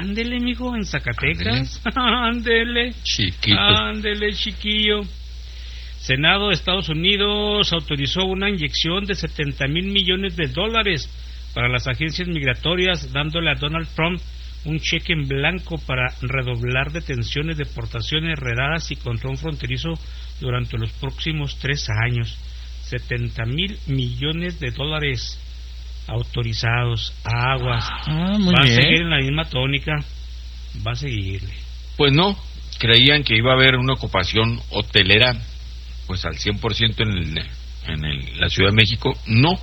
Ándele, mijo, en Zacatecas. Ándele. Chiquito. Ándele, chiquillo. Senado de Estados Unidos autorizó una inyección de $70 mil millones para las agencias migratorias, dándole a Donald Trump un cheque en blanco para redoblar detenciones, deportaciones, redadas y control fronterizo durante los próximos 3 años. $70 mil millones autorizados. Aguas. Muy va bien. a seguir en la misma tónica. Va a seguirle. Pues no, creían que iba a haber una ocupación hotelera pues al 100% en la Ciudad de México. No.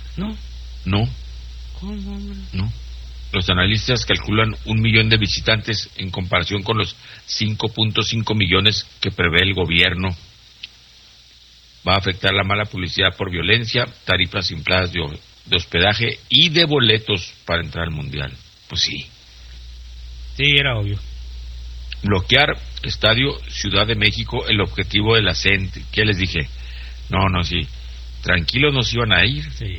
¿Cómo, hombre? No. Los analistas calculan 1 millón de visitantes en comparación con los 5.5 millones que prevé el gobierno. Va a afectar la mala publicidad por violencia, tarifas infladas de hospedaje y de boletos para entrar al Mundial. Pues sí. Sí, era obvio. Bloquear Estadio Ciudad de México, el objetivo de la CENTE. ¿Qué les dije? No, sí. Tranquilos nos iban a ir. Sí.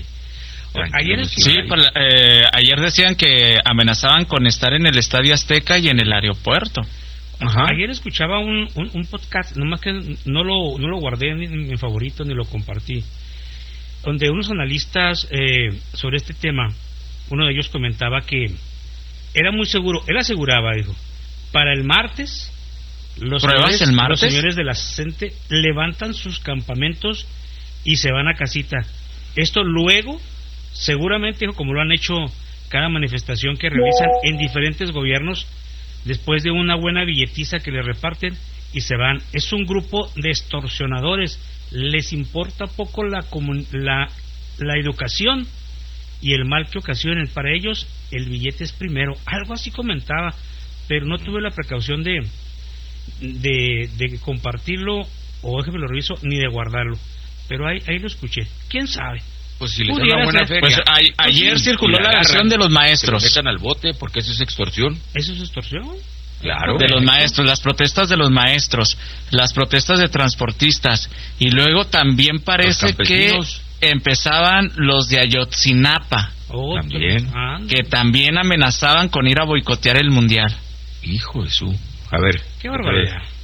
Ayer decían que amenazaban con estar en el Estadio Azteca y en el aeropuerto. Ajá. Ayer escuchaba un podcast, nomás que no lo guardé en mi favorito ni lo compartí, donde unos analistas sobre este tema, uno de ellos comentaba que era muy seguro, él aseguraba, dijo, para el martes los señores de la CENTE levantan sus campamentos y se van a casita. Esto luego, seguramente, dijo, como lo han hecho cada manifestación que realizan en diferentes gobiernos, después de una buena billetiza que le reparten y se van. Es un grupo de extorsionadores, les importa poco la educación y el mal que ocasionen. Para ellos el billete es primero. Algo así comentaba, pero no tuve la precaución de compartirlo, o déjeme lo reviso, ni de guardarlo, pero ahí lo escuché. ¿Quién sabe? Pues si les dan una buena feria. Pues ayer circuló la versión de los maestros. Se metan al bote porque eso es extorsión. ¿Eso es extorsión? Claro. De los maestros, las protestas de los maestros, las protestas de transportistas, y luego también parece que empezaban los de Ayotzinapa, también, que también amenazaban con ir a boicotear el Mundial. Hijo de su... A ver, qué barbaridad.